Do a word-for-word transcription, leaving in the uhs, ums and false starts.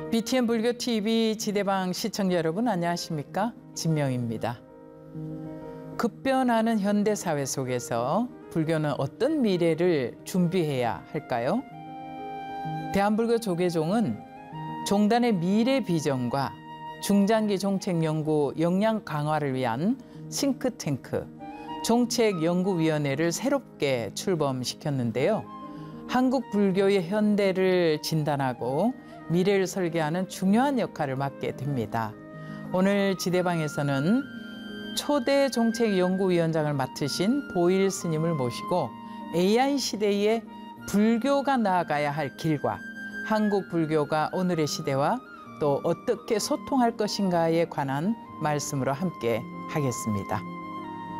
비티엔 불교 티비 지대방 시청자 여러분 안녕하십니까? 진명입니다. 급변하는 현대 사회 속에서 불교는 어떤 미래를 준비해야 할까요? 대한불교 조계종은 종단의 미래 비전과 중장기 정책 연구 역량 강화를 위한 싱크탱크, 정책연구위원회를 새롭게 출범시켰는데요. 한국 불교의 현대를 진단하고 미래를 설계하는 중요한 역할을 맡게 됩니다. 오늘 지대방에서는 초대 정책연구위원장을 맡으신 보일 스님을 모시고 에이아이 시대에 불교가 나아가야 할 길과 한국 불교가 오늘의 시대와 또 어떻게 소통할 것인가에 관한 말씀으로 함께 하겠습니다.